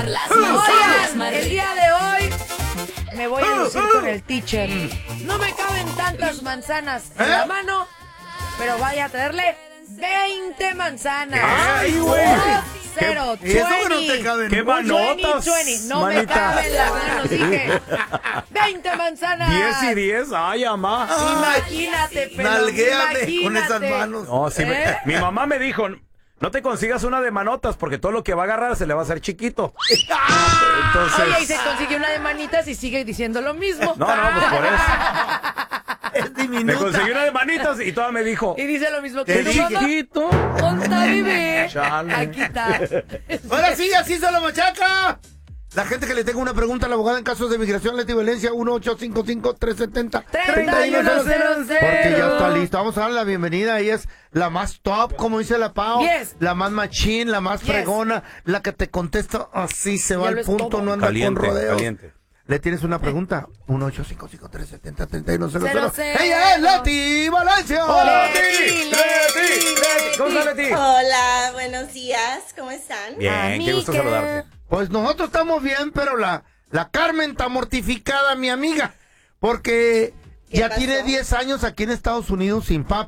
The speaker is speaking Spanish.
Oigan, el día de hoy me voy a lucir con el teacher. No me caben tantas manzanas en la mano, pero vaya a traerle 20 manzanas. ¡Ay, güey! 0, ¿Y eso que no te caben? ¿Qué manotas? 20. No manita. me caben las manos, dije. 20 manzanas. 10 y 10, ay, mamá. Imagínate, pero Nalguéame con esas manos. No, sí, mi mamá me dijo, no te consigas una de manotas porque todo lo que va a agarrar se le va a hacer chiquito. Entonces... Oye, y se consigue una de manitas y sigue diciendo lo mismo. No, pues por eso. Es Me diminuta. conseguí una de manitas y toda me dijo, Y dice lo mismo que qué tu mamá. chiquito. Ponta, bebé. Chale. Aquí está. Ahora sí, así se lo machaca. La gente que le tenga una pregunta a la abogada en casos de migración, leti violencia, 1-855-370-3100. 3100. Porque ya está lista. Vamos a darle la bienvenida. Ella es la más top, como dice la Pau. Yes. La más machín, la más Yes. fregona, la que te contesta así, se va Ya al lo es punto, todo. no anda Caliente, con rodeos. caliente. ¿Le tienes una pregunta? 1-855-370-3100. 00. Ella es Leti Valencia. ¡Hola, Leti, Leti! ¿Cómo está, Leti? Hola, buenos días, ¿cómo están? Bien, qué gusto saludarte. Pues nosotros estamos bien, pero la Carmen está mortificada, mi amiga, porque ya pasó? tiene 10 años aquí en Estados Unidos sin